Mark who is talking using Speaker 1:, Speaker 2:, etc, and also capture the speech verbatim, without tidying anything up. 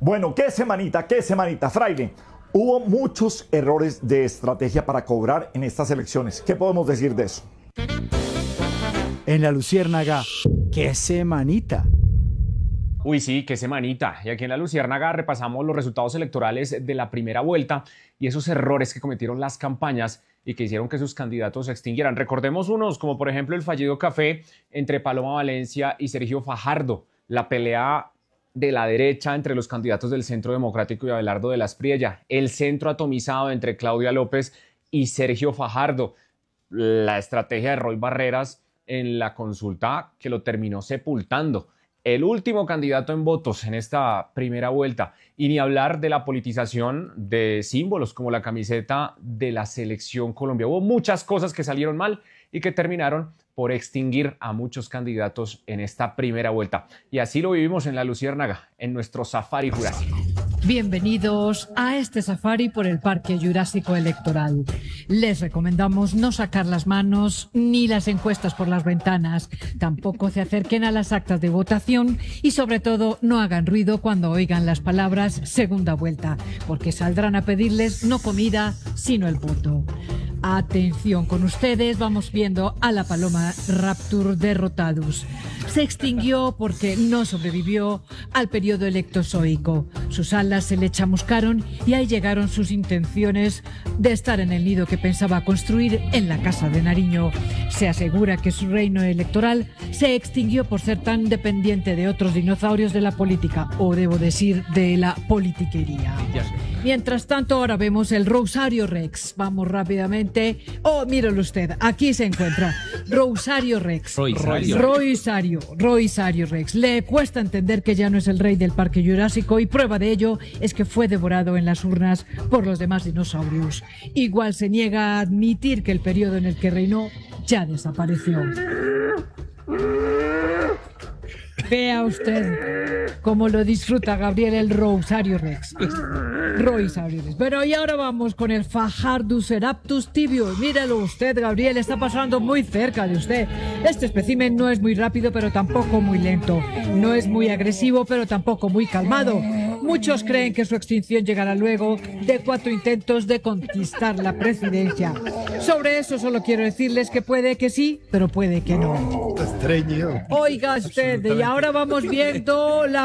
Speaker 1: Bueno, qué semanita, qué semanita, Fraile. Hubo muchos errores de estrategia para cobrar en estas elecciones. ¿Qué podemos decir de eso?
Speaker 2: En la Luciérnaga, qué semanita.
Speaker 3: Uy, sí, qué semanita. Y aquí en La Luciérnaga repasamos los resultados electorales de la primera vuelta y esos errores que cometieron las campañas y que hicieron que sus candidatos se extinguieran. Recordemos unos, como por ejemplo el fallido café entre Paloma Valencia y Sergio Fajardo, la pelea de la derecha entre los candidatos del Centro Democrático y Abelardo de la Espriella, el centro atomizado entre Claudia López y Sergio Fajardo, la estrategia de Roy Barreras en la consulta que lo terminó sepultando. El último candidato en votos en esta primera vuelta, y ni hablar de la politización de símbolos como la camiseta de la Selección Colombia. Hubo muchas cosas que salieron mal y que terminaron por extinguir a muchos candidatos en esta primera vuelta. Y así lo vivimos en La Luciérnaga, en nuestro Safari Jurásico.
Speaker 4: Bienvenidos a este safari por el Parque Jurásico Electoral. Les recomendamos no sacar las manos ni las encuestas por las ventanas. Tampoco se acerquen a las actas de votación y sobre todo no hagan ruido cuando oigan las palabras segunda vuelta, porque saldrán a pedirles no comida, sino el voto. Atención con ustedes, vamos viendo a la Paloma Raptur derrotados. Se extinguió porque no sobrevivió al periodo electozoico. Sus alas se le chamuscaron y ahí llegaron sus intenciones de estar en el nido que pensaba construir en la Casa de Nariño. Se asegura que su reino electoral se extinguió por ser tan dependiente de otros dinosaurios de la política, o debo decir, de la politiquería. Mientras tanto, ahora vemos el Rosario Rex. Vamos rápidamente. Oh, míralo usted, aquí se encuentra. Rosario Rex.
Speaker 3: Rosario.
Speaker 4: Rosario. Rosario Rex. Le cuesta entender que ya no es el rey del Parque Jurásico y prueba de ello es que fue devorado en las urnas por los demás dinosaurios. Igual se niega a admitir que el periodo en el que reinó ya desapareció. Vea usted cómo lo disfruta Gabriel el Rosario Rex. Rosario Rex. Bueno, y ahora vamos con el Fajardoceraptus tibio. Míralo usted, Gabriel, está pasando muy cerca de usted. Este espécimen no es muy rápido, pero tampoco muy lento. No es muy agresivo, pero tampoco muy calmado. Muchos creen que su extinción llegará luego de cuatro intentos de conquistar la presidencia. Sobre eso solo quiero decirles que puede que sí, pero puede que no.
Speaker 2: Estreñido.
Speaker 4: Oiga usted, y ahora vamos viendo la